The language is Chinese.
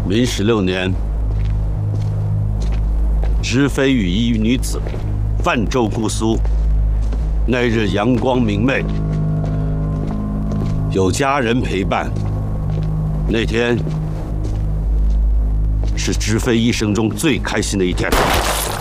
明16年，知妃与一女子泛舟姑苏。那日阳光明媚，有佳人陪伴。那天是知妃一生中最开心的一天。